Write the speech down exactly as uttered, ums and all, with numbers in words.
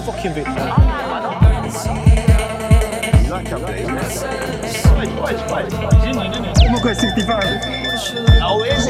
fucking Victor. You like updates? Wait, wait, wait. He's Indian, isn't he? I'm gonna go sixty-five. Oh, it is.